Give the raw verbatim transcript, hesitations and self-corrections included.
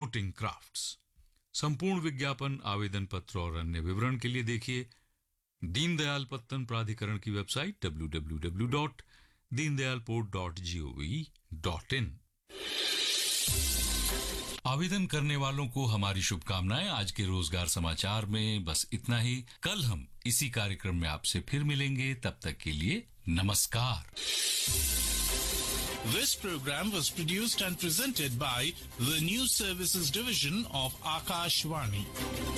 Sporting crafts. संपूर्ण विज्ञापन, आवेदन पत्र और अन्य विवरण के लिए देखिए दीनदयाल पत्तन प्राधिकरण की website W W W dot Deendayal port dot G O V dot in. आवेदन करने वालों को हमारी शुभकामनाएं। आज के रोजगार समाचार में बस इतना ही। कल हम इसी कार्यक्रम में आपसे फिर मिलेंगे, तब तक के लिए नमस्कार। This program was produced and presented by the News Services Division of Akashvani.